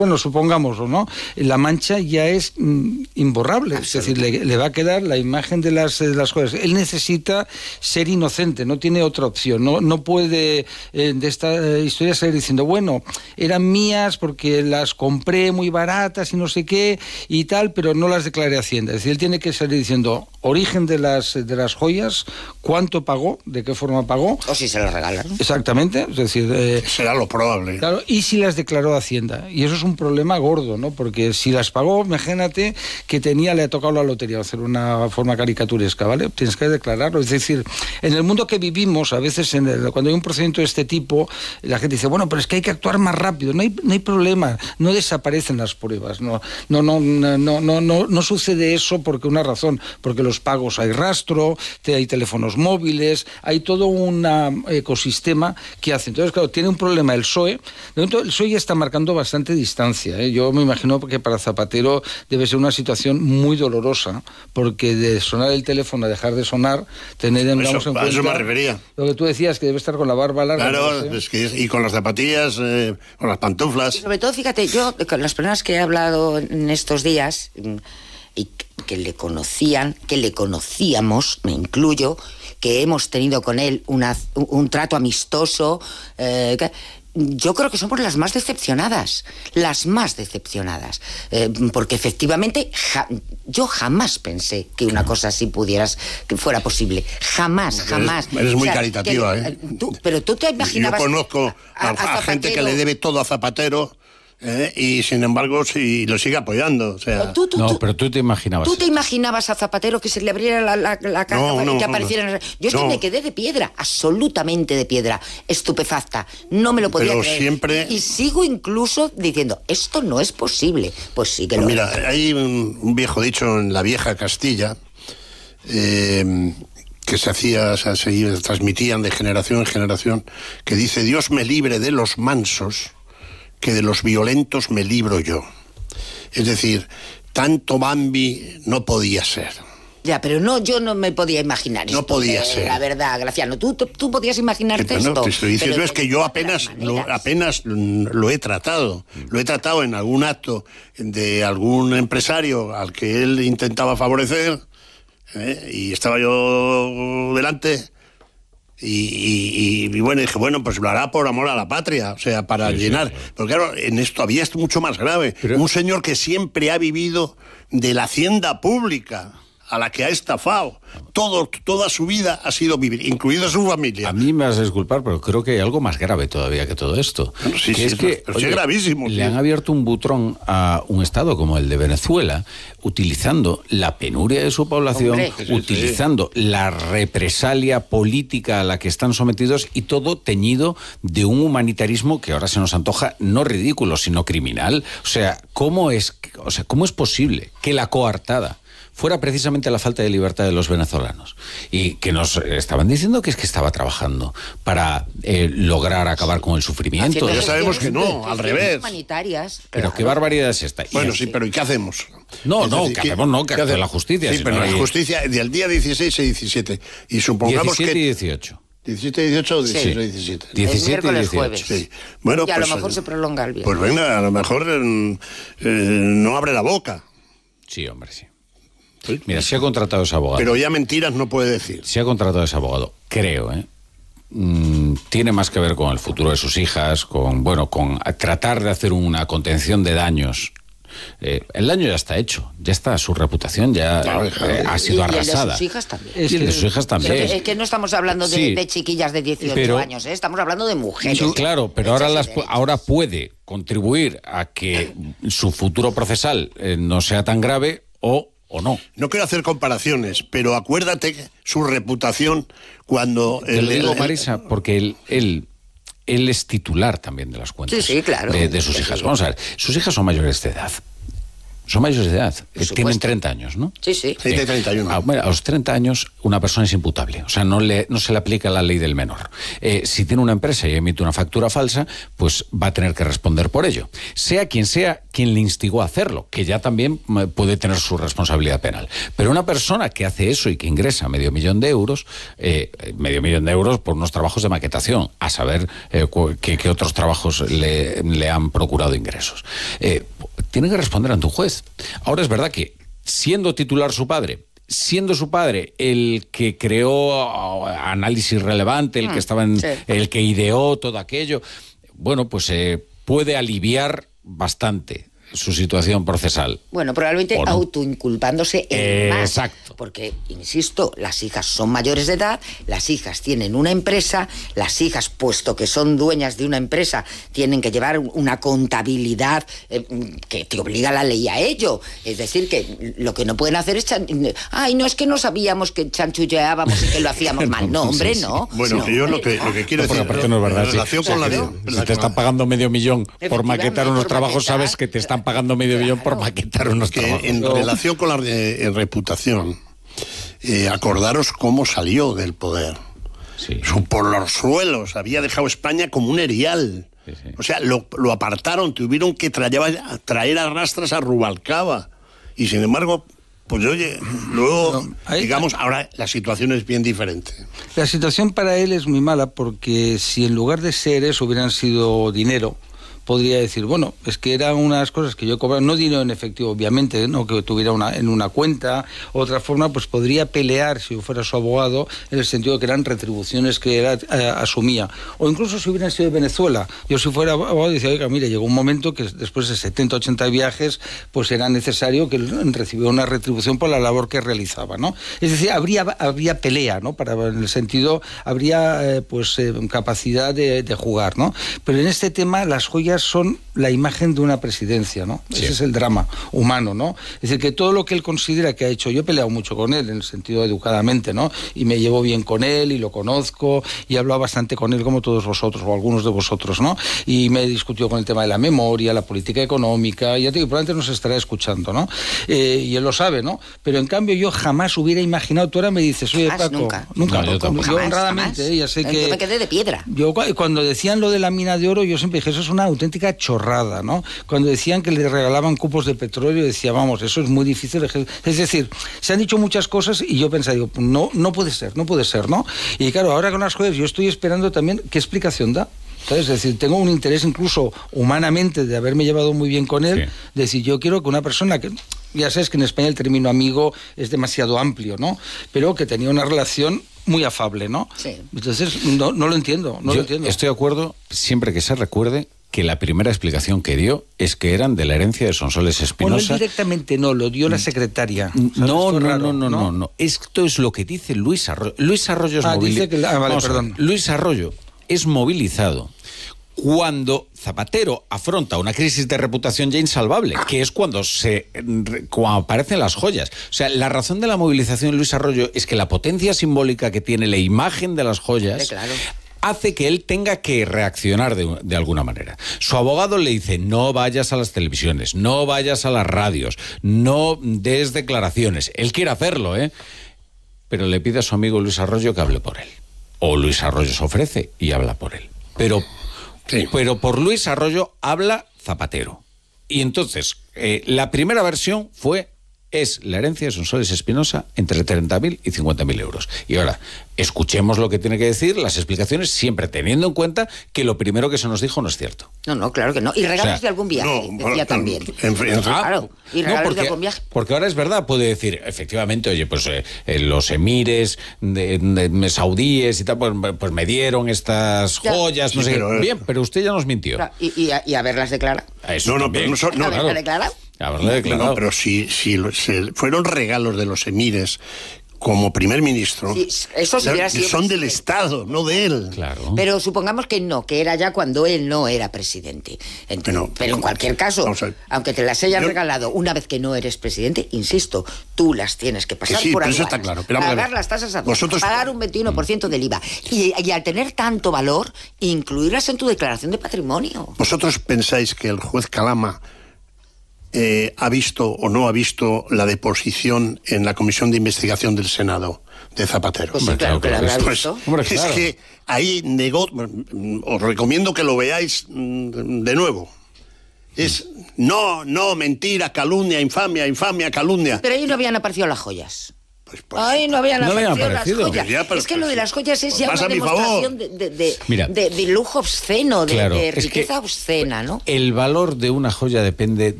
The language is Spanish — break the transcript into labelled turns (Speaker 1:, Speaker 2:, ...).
Speaker 1: bueno, supongámoslo, ¿no? La mancha ya es imborrable, es decir, le va a quedar la imagen de las cosas. Él necesita ser inocente, no tiene otra opción, no puede de esta historia salir diciendo, bueno, eran mías porque las compré muy baratas y no sé qué y tal, pero no las declaré a Hacienda. Es decir, él tiene que salir diciendo origen de las joyas, cuánto pagó, de qué forma pagó.
Speaker 2: O si se las regalaron.
Speaker 1: Exactamente, es decir...
Speaker 3: será lo probable.
Speaker 1: Claro, y si las declaró a Hacienda. Y eso es un problema gordo, ¿no? Porque si las pagó, imagínate que le ha tocado la lotería, hacer una forma caricaturesca, ¿vale? Tienes que declararlo. Es decir, en el mundo que vivimos, a veces cuando hay un procedimiento de este tipo, la gente dice, bueno, pero es que hay que actuar más rápido. No hay problema, no desaparecen las pruebas. No sucede eso porque una razón, porque los pagos hay rastro, hay teléfonos móviles, hay todo un ecosistema que hace. Entonces, claro, tiene un problema el PSOE. De momento, el PSOE ya está marcando bastante distancia, ¿eh? Yo me imagino que para Zapatero debe ser una situación muy dolorosa, porque de sonar el teléfono a dejar de sonar, tengamos en cuenta...
Speaker 3: Eso me refería.
Speaker 1: Lo que tú decías, que debe estar con la barba larga.
Speaker 3: Claro, no sé. Y con las zapatillas, con las pantuflas.
Speaker 2: Y sobre todo, fíjate, yo con las personas que he hablado en estos días y que le conocíamos, me incluyo, que hemos tenido con él un trato amistoso, yo creo que somos las más decepcionadas, porque efectivamente yo jamás pensé que una cosa así que fuera posible, jamás.
Speaker 3: Eres muy caritativa, ¿eh?
Speaker 2: Pero tú te imaginabas...
Speaker 3: Yo conozco a gente que le debe todo a Zapatero, y sin embargo lo sigue apoyando, o sea...
Speaker 4: pero tú te imaginabas...
Speaker 2: ¿Tú te imaginabas a Zapatero que se le abriera la caja y que apareciera? Yo es que me quedé de piedra, absolutamente de piedra, estupefacta, no me lo podía creer.
Speaker 3: Siempre...
Speaker 2: Y sigo incluso diciendo, esto no es posible. Pues sí que lo es.
Speaker 3: Mira, hay un viejo dicho en la vieja Castilla, que se transmitían de generación en generación, que dice, Dios me libre de los mansos, que de los violentos me libro yo. Es decir, tanto Bambi no podía ser.
Speaker 2: Ya, pero yo no me podía imaginar esto.
Speaker 3: No podía ser.
Speaker 2: La verdad, Graciano, ¿tú podías imaginarte esto?
Speaker 3: No, te estoy diciendo es que yo apenas lo he tratado. Lo he tratado en algún acto de algún empresario al que él intentaba favorecer, y estaba yo delante... Y bueno, dije, bueno, pues lo hará por amor a la patria, o sea, para llenar. Sí. Pero claro, en esto había esto mucho más grave. Un señor que siempre ha vivido de la hacienda pública, a la que ha estafado. Toda su vida ha sido vivir, incluida su familia.
Speaker 4: A mí me vas a disculpar, pero creo que hay algo más grave todavía que todo esto.
Speaker 3: Bueno, sí, es gravísimo.
Speaker 4: Le han abierto un butrón a un Estado como el de Venezuela, utilizando la penuria de su población, utilizando la represalia política a la que están sometidos, y todo teñido de un humanitarismo que ahora se nos antoja no ridículo, sino criminal. O sea, ¿cómo es posible que la coartada fuera precisamente la falta de libertad de los venezolanos? Y que nos estaban diciendo que es que estaba trabajando para lograr acabar con el sufrimiento.
Speaker 3: Ya sabemos que no, al revés.
Speaker 2: Humanitarias.
Speaker 4: Pero qué barbaridad es esta.
Speaker 3: Bueno, sí, pero ¿y qué hacemos?
Speaker 4: ¿Qué hace la justicia?
Speaker 3: Sí, pero la justicia del día 16 y 17. Y supongamos
Speaker 4: 17 y 18.
Speaker 3: 17 y 18 o 16 y 17.
Speaker 4: 17 y 18.
Speaker 2: Jueves.
Speaker 3: Sí. Bueno,
Speaker 2: y a lo mejor se prolonga el viernes.
Speaker 3: Pues venga, a lo mejor no abre la boca.
Speaker 4: Sí, hombre, sí. Mira, se ha contratado ese abogado.
Speaker 3: Pero ya mentiras no puede decir.
Speaker 4: Se ha contratado ese abogado, creo, tiene más que ver con el futuro de sus hijas, con tratar de hacer una contención de daños. El daño ya está hecho, ya está, su reputación ya ha sido arrasada.
Speaker 2: Y el de sus hijas también.
Speaker 4: Y el de sus hijas también.
Speaker 2: Es que no estamos hablando de chiquillas de 18 años, estamos hablando de mujeres.
Speaker 4: Claro, pero ahora puede contribuir a que su futuro procesal no sea tan grave o no.
Speaker 3: No quiero hacer comparaciones, pero acuérdate su reputación cuando...
Speaker 4: Te lo digo, Marisa, porque él es titular también de las cuentas.
Speaker 2: Sí, claro.
Speaker 4: De sus hijas. Vamos a ver, sus hijas son mayores de edad. Son mayores de edad. Tienen 30 años, ¿no?
Speaker 2: Sí, sí.
Speaker 3: 31.
Speaker 4: A los 30 años una persona es imputable. O sea, no se le aplica la ley del menor. Si tiene una empresa y emite una factura falsa, pues va a tener que responder por ello. Sea quien le instigó a hacerlo, que ya también puede tener su responsabilidad penal. Pero una persona que hace eso y que ingresa $500,000 por unos trabajos de maquetación, a saber qué otros trabajos le han procurado ingresos. Tiene que responder ante un juez. Ahora es verdad que, siendo titular su padre el que creó Análisis Relevante, el que estaba el que ideó todo aquello, bueno, pues puede aliviar bastante su situación procesal.
Speaker 2: Bueno, probablemente autoinculpándose más.
Speaker 4: Exacto.
Speaker 2: Porque, insisto, las hijas son mayores de edad, las hijas tienen una empresa, las hijas, puesto que son dueñas de una empresa, tienen que llevar una contabilidad que te obliga la ley a ello. Es decir, que lo que no pueden hacer es... no es que no sabíamos que chanchulleábamos y que lo hacíamos mal. No, hombre, no.
Speaker 3: Bueno,
Speaker 2: no,
Speaker 3: yo lo que quiero decir...
Speaker 4: Aparte no es verdad.
Speaker 3: En relación con
Speaker 4: si te están pagando $500,000 por maquetar unos trabajos, sabes que te están pagando $500,000 por maquetar unos trabajos.
Speaker 3: En relación con la reputación, acordaros cómo salió del poder.
Speaker 4: Sí.
Speaker 3: Por los suelos, había dejado España como un erial. Sí. O sea, lo apartaron, tuvieron que traer a rastras a Rubalcaba. Y sin embargo, pues oye, luego, digamos, ahora la situación es bien diferente.
Speaker 1: La situación para él es muy mala, porque si en lugar de ser eso hubieran sido dinero, podría decir, bueno, es que eran unas cosas que yo cobraba, no dinero en efectivo, obviamente, no que tuviera en una cuenta, otra forma, pues podría pelear, si yo fuera su abogado, en el sentido de que eran retribuciones que asumía. O incluso si hubieran sido de Venezuela. Yo, si fuera abogado, decía, oiga, mire, llegó un momento que después de 70, 80 viajes, pues era necesario que recibiera una retribución por la labor que realizaba, ¿no? Es decir, habría pelea, ¿no? En el sentido, habría capacidad de jugar, ¿no? Pero en este tema, las joyas son la imagen de una presidencia, ¿no? Sí. Ese es el drama humano, ¿no? Es decir, que todo lo que él considera que ha hecho, yo he peleado mucho con él, en el sentido educadamente, ¿no? Y me llevo bien con él, y lo conozco, y he hablado bastante con él, como todos vosotros, o algunos de vosotros, ¿no? Y me he discutido con el tema de la memoria, la política económica, y ya te digo, probablemente nos estará escuchando, ¿no? Y él lo sabe, ¿no? Pero en cambio yo jamás hubiera imaginado, tú ahora me dices, oye, Paco, nunca, yo honradamente, ya sé que...
Speaker 2: Yo me quedé de piedra.
Speaker 1: Yo, cuando decían lo de la mina de oro, yo siempre dije, eso es una auténtica chorrada, ¿no? Cuando decían que le regalaban cupos de petróleo, decía, vamos, eso es muy difícil. Es decir, se han dicho muchas cosas y yo pensaba, digo, no puede ser, ¿no? Y claro, ahora con las joyas yo estoy esperando también qué explicación da. ¿Sabes? Es decir, tengo un interés incluso humanamente de haberme llevado muy bien con él, de decir, yo quiero que una persona que... Ya sabes que en España el término amigo es demasiado amplio, ¿no? Pero que tenía una relación muy afable, ¿no? Sí. Entonces, no lo entiendo, lo entiendo.
Speaker 4: Estoy de acuerdo, siempre que se recuerde que la primera explicación que dio es que eran de la herencia de Sonsoles Espinosa.
Speaker 1: Bueno, él directamente no, lo dio la secretaria.
Speaker 4: No. Esto es lo que dice Luis Arroyo. Luis Arroyo es movilizado. Luis Arroyo es movilizado cuando Zapatero afronta una crisis de reputación ya insalvable, que es cuando aparecen las joyas. O sea, la razón de la movilización de Luis Arroyo es que la potencia simbólica que tiene la imagen de las joyas...
Speaker 2: Claro.
Speaker 4: Hace que él tenga que reaccionar de alguna manera. Su abogado le dice, no vayas a las televisiones, no vayas a las radios, no des declaraciones. Él quiere hacerlo, pero le pide a su amigo Luis Arroyo que hable por él. O Luis Arroyo se ofrece y habla por él. Pero por Luis Arroyo habla Zapatero. Y entonces, la primera versión es la herencia de Sonsoles Espinosa entre 30.000 y 50.000 euros. Y ahora, escuchemos lo que tiene que decir, las explicaciones, siempre teniendo en cuenta que lo primero que se nos dijo no es cierto.
Speaker 2: No, claro que no. Y regalos de algún viaje, decía también. Claro, y regalos de algún viaje.
Speaker 4: Porque ahora es verdad, puede decir, efectivamente, oye, pues los emires de saudíes y tal, pues me dieron estas joyas, no sé qué. Bien, pero usted ya nos mintió.
Speaker 2: Claro, y haberlas declarado.
Speaker 4: ¿Haberlas
Speaker 2: declarado?
Speaker 3: No, pero si fueron regalos de los emires como primer ministro,
Speaker 2: eso sí
Speaker 3: son del Estado, no de él.
Speaker 4: Claro.
Speaker 2: Pero supongamos que no, que era ya cuando él no era presidente. Pero en cualquier caso, aunque te las hayas regalado una vez que no eres presidente, insisto, tú las tienes que pasar por aduanas,
Speaker 3: eso está claro. Pero
Speaker 2: pagar las tasas a pagar un 21% del IVA. Y al tener tanto valor, incluirlas en tu declaración de patrimonio.
Speaker 3: ¿Vosotros pensáis que el juez Calama ha visto o no ha visto la deposición en la Comisión de Investigación del Senado de Zapatero?
Speaker 2: Pues sí, claro que la habrá visto.
Speaker 3: Es que ahí negó, os recomiendo que lo veáis de nuevo. Es no, mentira, calumnia, infamia, calumnia.
Speaker 2: Pero ahí no habían aparecido las joyas.
Speaker 3: Pues,
Speaker 2: Ahí no habían aparecido las
Speaker 4: aparecido.
Speaker 2: joyas.
Speaker 3: Ya, pero,
Speaker 2: es que lo de las joyas es ya
Speaker 3: más
Speaker 2: una
Speaker 3: a mi
Speaker 2: demostración
Speaker 3: favor.
Speaker 2: de lujo obsceno,
Speaker 4: Claro,
Speaker 2: de
Speaker 4: es
Speaker 2: riqueza
Speaker 4: que
Speaker 2: obscena, ¿no?
Speaker 4: El valor de una joya depende